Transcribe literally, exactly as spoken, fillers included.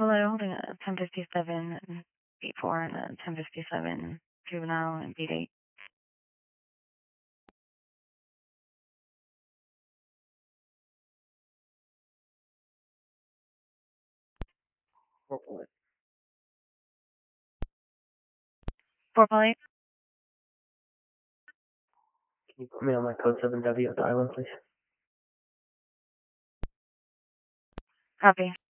Well, they're holding a ten fifty-seven beat four and a ten fifty-seven juvenile and beat eight. Four bullet. Four plate. Can you put me on my code seven W at the island, please? Copy.